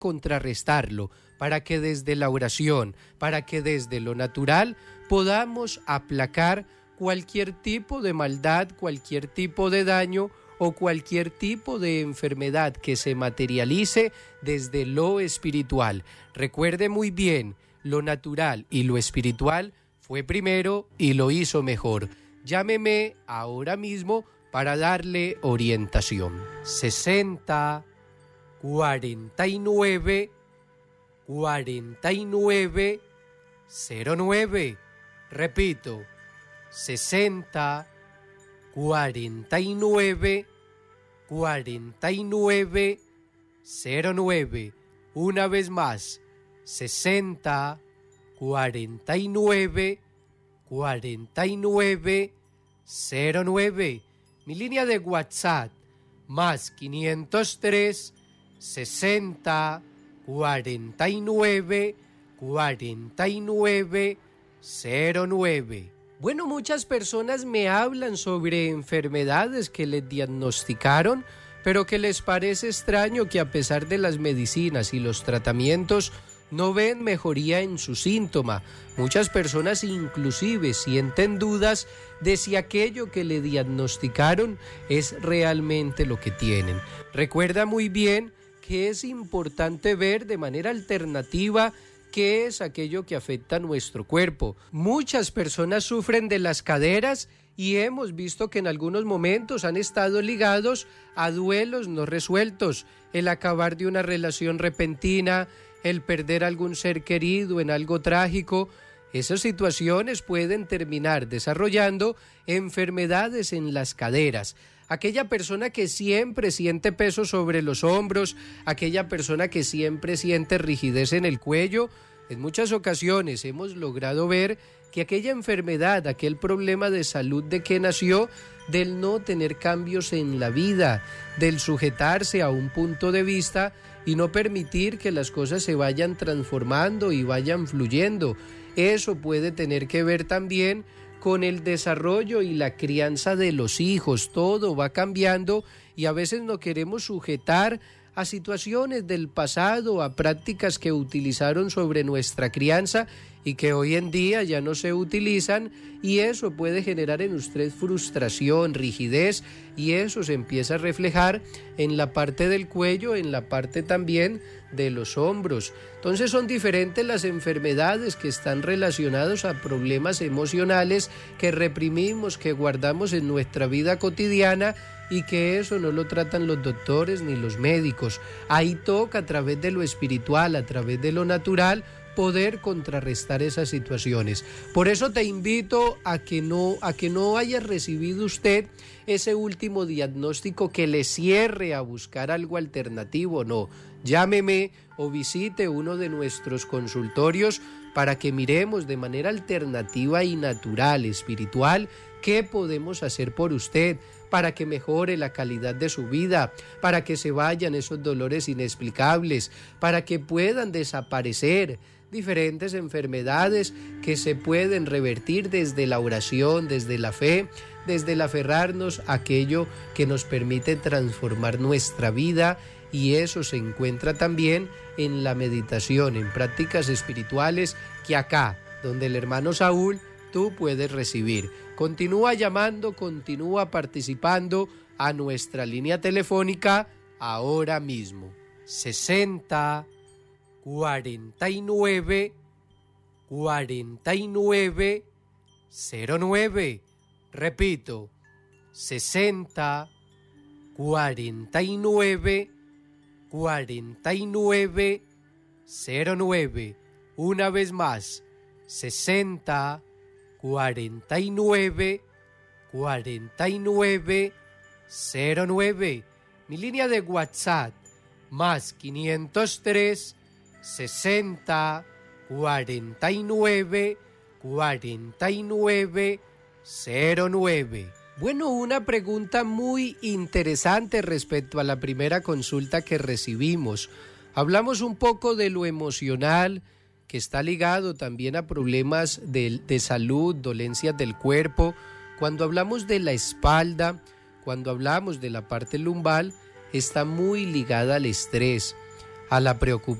contrarrestarlo, para que desde la oración, para que desde lo natural podamos aplacar cualquier tipo de maldad, cualquier tipo de daño o cualquier tipo de enfermedad que se materialice desde lo espiritual. Recuerde muy bien, lo natural y lo espiritual fue primero y lo hizo mejor. Llámeme ahora mismo para darle orientación. 60 49 49 09. Repito, 60 49 49 09. Una vez más, 60 49 49 09. Mi línea de WhatsApp, más 503 60 49 49 09. Bueno, muchas personas me hablan sobre enfermedades que les diagnosticaron, pero que les parece extraño que a pesar de las medicinas y los tratamientos no ven mejoría en su síntoma. Muchas personas inclusive sienten dudas de si aquello que le diagnosticaron es realmente lo que tienen. Recuerda muy bien que es importante ver de manera alternativa qué es aquello que afecta a nuestro cuerpo. Muchas personas sufren de las caderas y hemos visto que en algunos momentos han estado ligados a duelos no resueltos, el acabar de una relación repentina, el perder algún ser querido en algo trágico. Esas situaciones pueden terminar desarrollando enfermedades en las caderas. Aquella persona que siempre siente peso sobre los hombros, aquella persona que siempre siente rigidez en el cuello, en muchas ocasiones hemos logrado ver que aquella enfermedad, aquel problema de salud de que nació, del no tener cambios en la vida, del sujetarse a un punto de vista y no permitir que las cosas se vayan transformando y vayan fluyendo. Eso puede tener que ver también con el desarrollo y la crianza de los hijos. Todo va cambiando y a veces no queremos sujetar a situaciones del pasado, a prácticas que utilizaron sobre nuestra crianza y que hoy en día ya no se utilizan, y eso puede generar en usted frustración, rigidez, y eso se empieza a reflejar en la parte del cuello, en la parte también de los hombros. Entonces son diferentes las enfermedades que están relacionadas a problemas emocionales que reprimimos, que guardamos en nuestra vida cotidiana, y que eso no lo tratan los doctores ni los médicos. Ahí toca a través de lo espiritual, a través de lo natural, poder contrarrestar esas situaciones. Por eso te invito a que no haya recibido usted ese último diagnóstico que le cierre a buscar algo alternativo. No, llámeme o visite uno de nuestros consultorios para que miremos de manera alternativa y natural, espiritual, qué podemos hacer por usted para que mejore la calidad de su vida, para que se vayan esos dolores inexplicables, para que puedan desaparecer diferentes enfermedades que se pueden revertir desde la oración, desde la fe, desde el aferrarnos a aquello que nos permite transformar nuestra vida, y eso se encuentra también en la meditación, en prácticas espirituales que acá, donde el hermano Saúl, tú puedes recibir. Continúa llamando, continúa participando a nuestra línea telefónica ahora mismo. 60 49 49 09. Repito, 60 49 49 09. Una vez más, 60 49 49 09. Mi línea de WhatsApp, más 503 60 49 49 09. Bueno, una pregunta muy interesante respecto a la primera consulta que recibimos. Hablamos un poco de lo emocional, que está ligado también a problemas de salud, dolencias del cuerpo. Cuando hablamos de la espalda, cuando hablamos de la parte lumbar, está muy ligada al estrés. a la preocupación